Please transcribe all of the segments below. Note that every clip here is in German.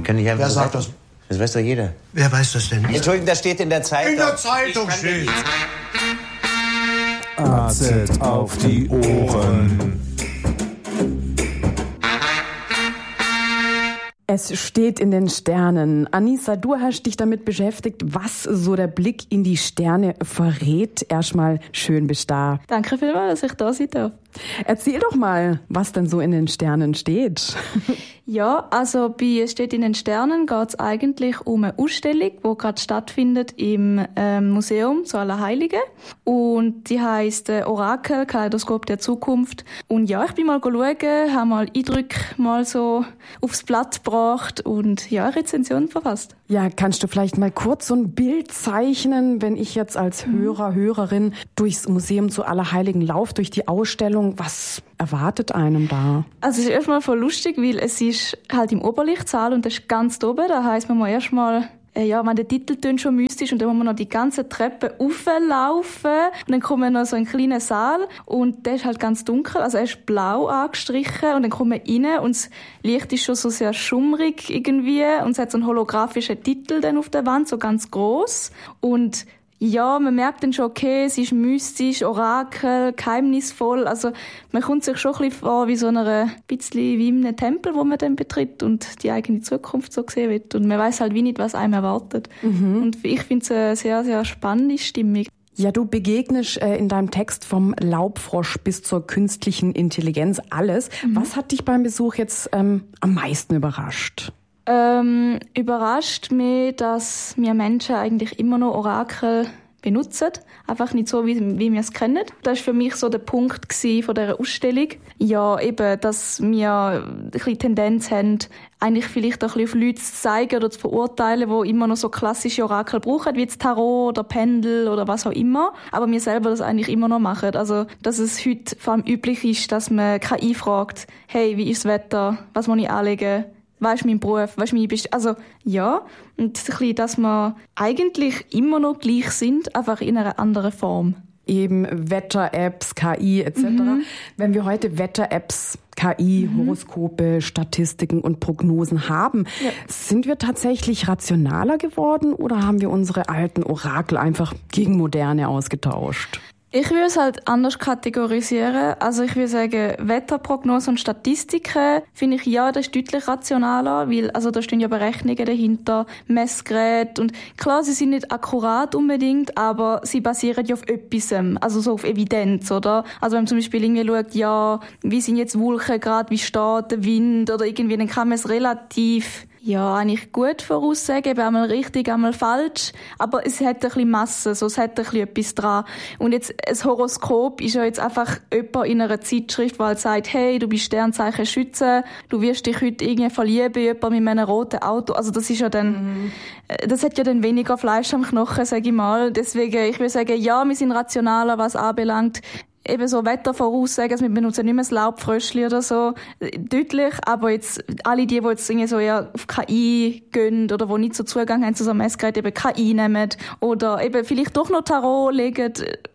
Wir können nicht einfach Wer sagt das? Das weiß doch jeder. Wer weiß das denn? Entschuldigung, das steht in der Zeitung. In der Zeitung steht. AZ auf die Ohren. Es steht in den Sternen. Anissa, du hast dich damit beschäftigt, was so der Blick in die Sterne verrät. Erstmal schön bist da. Danke vielmals, dass ich da sein darf. Erzähl doch mal, was denn so in den Sternen steht. Ja, also bei «Es steht in den Sternen» geht es eigentlich um eine Ausstellung, die gerade stattfindet im Museum zu Allerheiligen. Und die heisst «Orakel, Kaleidoskop der Zukunft». Und ja, ich bin mal schauen, habe mal Eindrücke mal so aufs Blatt gebracht und ja, eine Rezension verfasst. Ja, kannst du vielleicht mal kurz so ein Bild zeichnen, wenn ich jetzt als Hörerin durchs Museum zu Allerheiligen laufe, durch die Ausstellung, was erwartet einem da? Also es ist erstmal voll lustig, weil es ist halt im Oberlichtsaal und das ist ganz oben. Da heisst, man muss erstmal, wenn der Titel tönt schon mystisch und dann muss man noch die ganze Treppe rauflaufen und dann kommt man noch so in einen kleinen Saal und der ist halt ganz dunkel, also er ist blau angestrichen und dann kommt man rein und das Licht ist schon so sehr schummrig irgendwie und es hat so einen holographischen Titel dann auf der Wand, so ganz gross und ja, man merkt dann schon, okay, es ist mystisch, Orakel, geheimnisvoll. Also man kommt sich schon ein bisschen vor wie so bisschen wie in einem Tempel, wo man dann betritt und die eigene Zukunft so gesehen wird. Und man weiß halt wie nicht, was einem erwartet. Und ich finde es eine sehr, sehr spannende Stimmung. Ja, du begegnest in deinem Text vom Laubfrosch bis zur künstlichen Intelligenz alles. Was hat dich beim Besuch jetzt am meisten überrascht? Überrascht mich, dass wir Menschen eigentlich immer noch Orakel benutzen. Einfach nicht so, wie wir es kennen. Das war für mich so der Punkt von dieser Ausstellung. Ja, eben, dass wir ein bisschen Tendenz haben, eigentlich vielleicht auch ein bisschen auf Leute zu zeigen oder zu verurteilen, die immer noch so klassische Orakel brauchen, wie jetzt Tarot oder Pendel oder was auch immer. Aber wir selber das eigentlich immer noch machen. Also, dass es heute vor allem üblich ist, dass man KI fragt, hey, wie ist das Wetter? Was muss ich anlegen? Weisst mein Beruf, weisst meine also ja, und ein bisschen, dass wir eigentlich immer noch gleich sind, einfach in einer anderen Form. Eben Wetter-Apps, KI etc. Wenn wir heute Wetter-Apps, KI, Horoskope, Statistiken und Prognosen haben, sind wir tatsächlich rationaler geworden oder haben wir unsere alten Orakel einfach gegen moderne ausgetauscht? Ich würde es halt anders kategorisieren. Also ich würde sagen, Wetterprognosen und Statistiken finde ich, ja, das ist deutlich rationaler, weil, also da stehen ja Berechnungen dahinter, Messgeräte und klar, sie sind nicht akkurat unbedingt, aber sie basieren ja auf etwas, also so auf Evidenz, oder? Also wenn man zum Beispiel irgendwie schaut, ja, wie sind jetzt Wolken gerade, wie steht der Wind oder irgendwie, dann kann man es relativ ja, eigentlich gut voraussagen, eben einmal richtig, einmal falsch, aber es hat ein bisschen Masse, so, es hat ein bisschen etwas dran. Und jetzt, ein Horoskop ist ja jetzt einfach jemand in einer Zeitschrift, die halt sagt, hey, du bist Sternzeichen Schütze, du wirst dich heute irgendwie verlieben, jemand mit einem roten Auto, also das ist ja dann, das hat ja dann weniger Fleisch am Knochen, sage ich mal. Deswegen, ich würde sagen, ja, wir sind rationaler, was anbelangt. Eben so Wettervoraussagen, also wir benutzen nicht mehr das Laubfröschli oder so, deutlich, aber jetzt alle die jetzt irgendwie so eher auf KI gehen oder wo nicht so Zugang haben zu so einem Messgerät, eben KI nehmen oder eben vielleicht doch noch Tarot legen,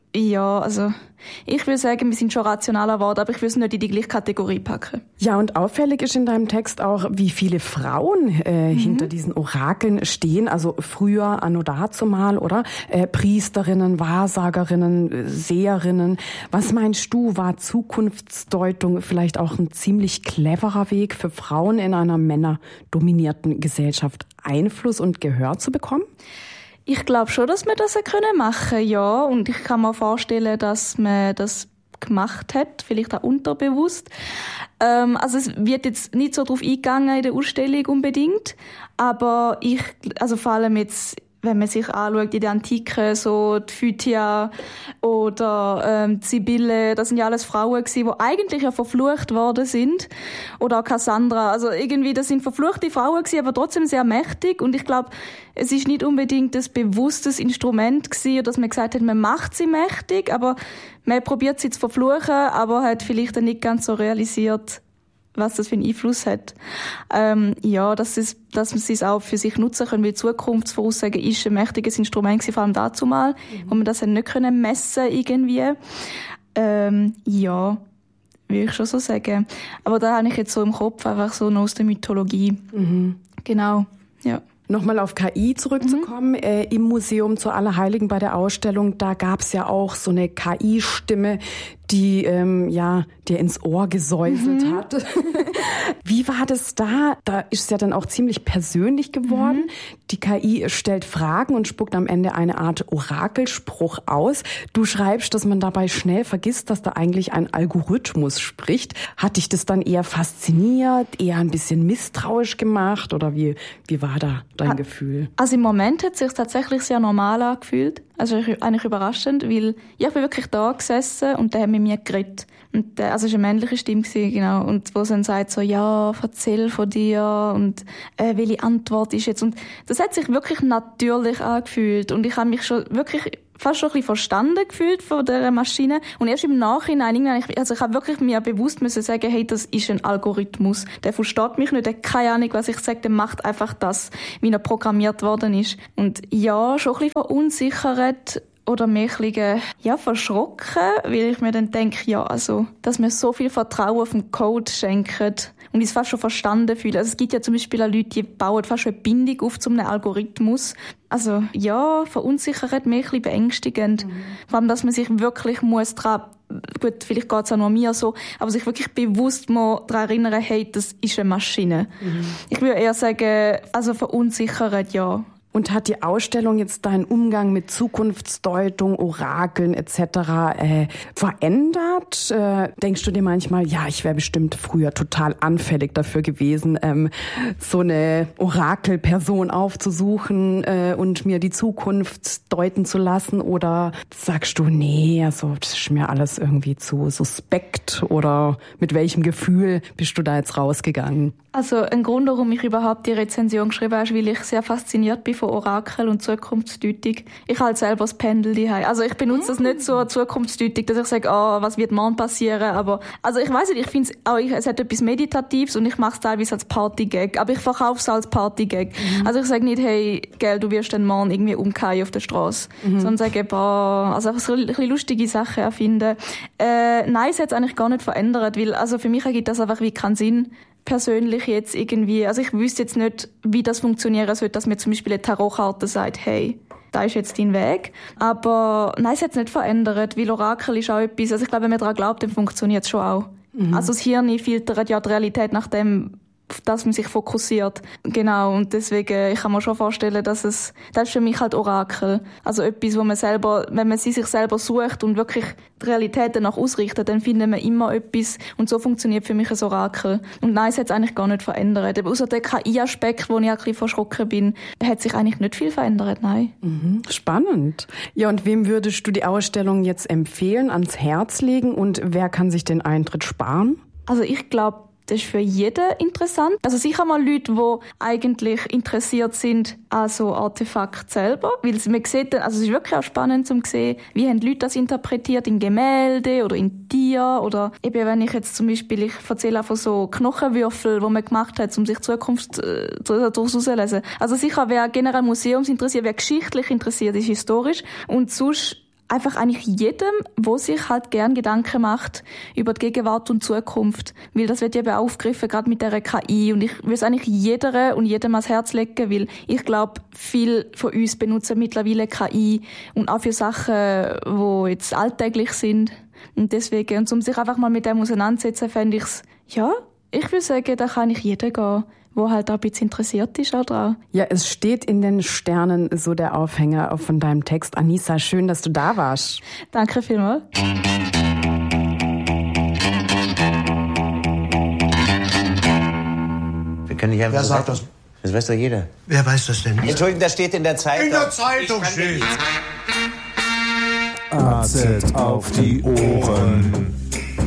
ja, also ich würde sagen, wir sind schon rationaler geworden, aber ich will es nicht in die gleiche Kategorie packen. Ja, und auffällig ist in deinem Text auch, wie viele Frauen hinter diesen Orakeln stehen. Also früher, anno dazumal, oder? Priesterinnen, Wahrsagerinnen, Seherinnen. Was meinst du, war Zukunftsdeutung vielleicht auch ein ziemlich cleverer Weg für Frauen in einer männerdominierten Gesellschaft, Einfluss und Gehör zu bekommen? Ich glaube schon, dass wir das machen können, ja. Und ich kann mir vorstellen, dass man das gemacht hat, vielleicht auch unterbewusst. Also es wird jetzt nicht so drauf eingegangen in der Ausstellung unbedingt, aber also vor allem jetzt, wenn man sich anschaut, in der Antike, so die Phytia oder die Sibylle, das sind ja alles Frauen gewesen, die eigentlich ja verflucht worden sind. Oder auch Cassandra. Also irgendwie, das sind verfluchte Frauen gewesen, aber trotzdem sehr mächtig. Und ich glaube, es ist nicht unbedingt ein bewusstes Instrument gewesen, dass man gesagt hat, man macht sie mächtig, aber man probiert sie zu verfluchen, aber hat vielleicht dann nicht ganz so realisiert, was das für einen Einfluss hat. Ja, dass sie es auch für sich nutzen können, weil Zukunftsvoraussagen ist ein mächtiges Instrument gewesen, vor allem dazu mal, wo man das nicht können messen irgendwie. Ja, würde ich schon so sagen. Aber da habe ich jetzt so im Kopf einfach so noch aus der Mythologie. Genau, ja. Nochmal auf KI zurückzukommen, im Museum zu Allerheiligen bei der Ausstellung, da gab's ja auch so eine KI-Stimme, die dir ins Ohr gesäuselt hat. Wie war das da? Da ist es ja dann auch ziemlich persönlich geworden. Die KI stellt Fragen und spuckt am Ende eine Art Orakelspruch aus. Du schreibst, dass man dabei schnell vergisst, dass da eigentlich ein Algorithmus spricht. Hat dich das dann eher fasziniert, eher ein bisschen misstrauisch gemacht oder wie war da dein Gefühl? Also im Moment hat es sich tatsächlich sehr normal angefühlt. Also eigentlich überraschend, weil ich bin wirklich da gesessen und der hat mit mir geredet. Und also es war eine männliche Stimme, genau. Und wo sie dann sagt so, ja, erzähl von dir und welche Antwort ist jetzt. Und das hat sich wirklich natürlich angefühlt. Und ich habe mich schon wirklich fast schon ein bisschen verstanden gefühlt von dieser Maschine. Und erst im Nachhinein, ich habe wirklich mir bewusst müssen sagen, hey, das ist ein Algorithmus. Der versteht mich nicht, der hat keine Ahnung, was ich sage, der macht einfach das, wie er programmiert worden ist. Und ja, schon ein bisschen verunsichert oder mich verschrocken, weil ich mir dann denke, ja, also, dass wir so viel Vertrauen auf den Code schenken und ich es fast schon verstanden fühle. Also es gibt ja zum Beispiel auch Leute, die bauen fast schon eine Bindung auf zu einem Algorithmus. Also ja, verunsichert, mich ein bisschen beängstigend. Vor allem, dass man sich wirklich dran, gut, vielleicht geht es auch nur mir so, aber sich wirklich bewusst mal daran erinnern, hey, das ist eine Maschine. Ich würde eher sagen, also verunsichert, ja. Und hat die Ausstellung jetzt deinen Umgang mit Zukunftsdeutung, Orakeln etc. verändert? Denkst du dir manchmal, ja, ich wäre bestimmt früher total anfällig dafür gewesen, so eine Orakelperson aufzusuchen und mir die Zukunft deuten zu lassen? Oder sagst du, nee, also das ist mir alles irgendwie zu suspekt? Oder mit welchem Gefühl bist du da jetzt rausgegangen? Also ein Grund, warum ich überhaupt die Rezension geschrieben habe, ist, weil ich sehr fasziniert bin von Orakel und Zukunftsdeutung. Ich halte selber das Pendel daheim. Also ich benutze das nicht so eine Zukunftsdeutung, dass ich sage, was wird morgen passieren. Aber also ich weiss nicht, ich finde es hat etwas Meditatives und ich mache es teilweise als Partygag. Aber ich verkaufe es als Partygag. Also ich sage nicht, hey, gell, du wirst dann morgen irgendwie umkehren auf der Straße. Sondern sage, also einfach so ein bisschen lustige Sachen erfinden. Nein, es hat es eigentlich gar nicht verändert, weil also für mich ergibt das einfach wie keinen Sinn. Persönlich jetzt irgendwie, also ich wüsste jetzt nicht, wie das funktionieren soll, dass mir zum Beispiel eine Tarotkarte sagt, hey, da ist jetzt dein Weg. Aber nein, es hat es nicht verändert, weil Orakel ist auch etwas, also ich glaube, wenn man daran glaubt, dann funktioniert es schon auch. Also das Hirn filtert ja die Realität nach dem, auf das man sich fokussiert. Genau, und deswegen, ich kann mir schon vorstellen, das ist für mich halt Orakel. Also etwas, wo man selber, wenn man sich selber sucht und wirklich die Realität danach ausrichtet, dann findet man immer etwas und so funktioniert für mich ein Orakel. Und nein, es hat es eigentlich gar nicht verändert. Aber außer der KI-Aspekt, wo ich ein bisschen verschrocken bin, hat sich eigentlich nicht viel verändert, nein. Spannend. Ja, und wem würdest du die Ausstellung jetzt empfehlen, ans Herz legen und wer kann sich den Eintritt sparen? Also ich glaube, das ist für jeden interessant. Also sicher mal Leute, die eigentlich interessiert sind an so Artefakt selber. Weil man sieht, also es ist wirklich auch spannend zu sehen, wie haben die Leute das interpretiert in Gemälde oder in Tier oder eben wenn ich jetzt zum Beispiel, ich erzähle auch von so Knochenwürfel, die man gemacht hat, um sich Zukunft daraus herauszulesen. Also sicher, wer generell museumsinteressiert, wer geschichtlich interessiert ist, historisch und sonst einfach eigentlich jedem, wo sich halt gern Gedanken macht über die Gegenwart und Zukunft. Weil das wird eben aufgegriffen, gerade mit der KI. Und ich will es eigentlich jeder und jedem ans Herz legen, weil ich glaube, viele von uns benutzen mittlerweile KI und auch für Sachen, die jetzt alltäglich sind. Und deswegen, und um sich einfach mal mit dem auseinandersetzen, fände ich es, ja, ich würde sagen, da kann eigentlich jeder gehen, wo halt auch ein bisschen interessiert ist auch dran. Ja, es steht in den Sternen, so der Aufhänger von deinem Text. Anissa, schön, dass du da warst. Danke vielmals. Wir können nicht einfach Wer so sagt weiter. Das weiß doch jeder. Wer weiß das denn nicht? Entschuldigung, das steht in der Zeitung. In der Zeitung steht. AZ auf die Ohren.